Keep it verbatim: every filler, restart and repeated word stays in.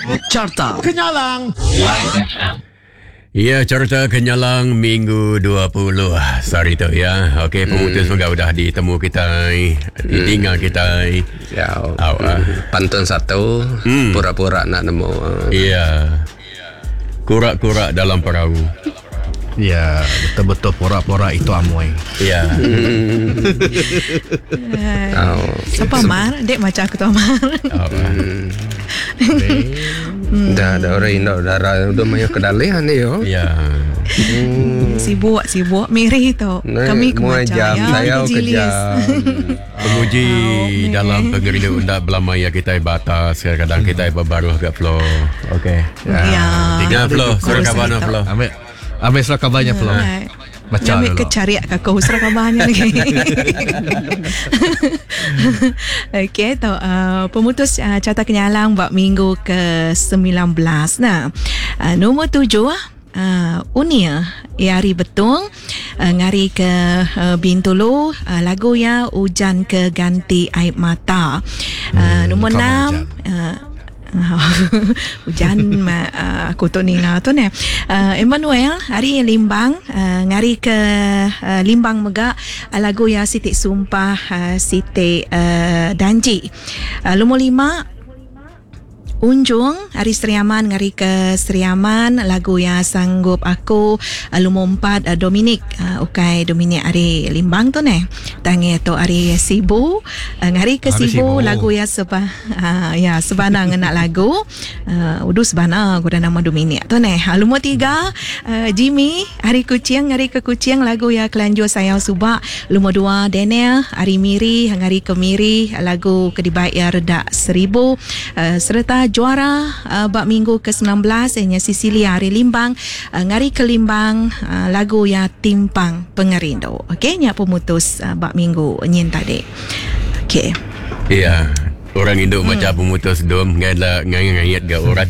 Carta Kenyalang. Ya, Carta Kenyalang minggu dua puluh hari tu ya. Okey, pemutus hmm. juga sudah ditemu kita, ditinggal hmm. kita. Ya, oh, uh. pantun satu, hmm. pura-pura nak nemu. Iya. Kurak-kurak dalam perahu. Ya, betul-betul pura-pura itu amoy. Ya. oh. Siapa Mar? Dek macam aku tu Mar. Oh, hmm. Hmm. Dah ada orang Indo darah udah main kedalian ni yo. Ya. Hmm. Sibuk sibuk Miri tu. Nah, kami kemacam ya. Saya kejam. Penguji oh, dalam pengerja undak belamaya kita batas, kadang-kadang kita berbaruh kat floor. Okey. Ya. ya. Tiga floor, surah kabarnya floor. Ambil ambil surah kabarnya floor. Baca ambil kecariak kakak surah kabarnya lagi. Okey, tu uh, pemutus uh, Carta Kenyalang buat minggu ke sembilan belas. Nah, uh, nombor tujuh uh, Unia Yari Betung uh, ngari ke uh, Bintulu uh, lagu ya Hujan ke Ganti Air Mata. Uh, hmm, nombor enam hujan uh, aku tu ni lah tu ni uh, Emmanuel hari Limbang uh, ngari ke uh, Limbang Megak uh, lagu ya Siti Sumpah uh, Siti uh, Danji. uh, Nombor lima Unjung hari Seriaman ngari ke Seriaman lagu ya Sanggup Aku. uh, Nombor empat uh, Dominik uh, ukai Dominik hari Limbang tu ni tangi tu hari Sibu uh, ngari ke Sibu, Sibu lagu ya seba uh, ya sebana ngena lagu uh, udu sebana guna nama Dominik tu ni. uh, Nombor tiga uh, Jimmy hari Kucing ngari ke Kucing lagu ya Kelanjur Sayang Subak. Nombor dua Daniel hari Miri ngari ke Miri lagu Kedibaik ya Redak Seribu. uh, serta juara uh, bak minggu ke sembilan belas ianya Sisilia hari Limbang uh, ngari ke Limbang uh, lagu ya Timpang Pengerindu. Okey, nya pemutus uh, bak minggu nyin tadi. Okey. Iya, orang Indo hmm. macam pemutus dom ngala ngayat-ngayat ke orang